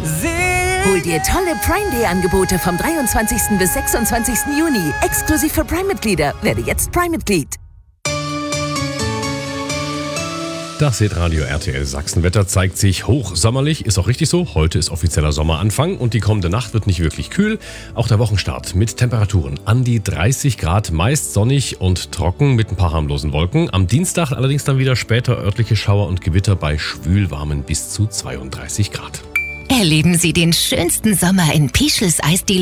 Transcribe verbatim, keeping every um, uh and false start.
Hol dir tolle Prime Day Angebote vom dreiundzwanzigsten bis sechsundzwanzigsten Juni. Exklusiv für Prime-Mitglieder. Werde jetzt Prime-Mitglied. Das Hitradio R T L Sachsenwetter zeigt sich hochsommerlich. Ist auch richtig so. Heute ist offizieller Sommeranfang und die kommende Nacht wird nicht wirklich kühl. Auch der Wochenstart mit Temperaturen an die dreißig Grad, meist sonnig und trocken mit ein paar harmlosen Wolken. Am Dienstag allerdings dann wieder später örtliche Schauer und Gewitter bei schwülwarmen bis zu zweiunddreißig Grad. Erleben Sie den schönsten Sommer in Pischels Eisdiele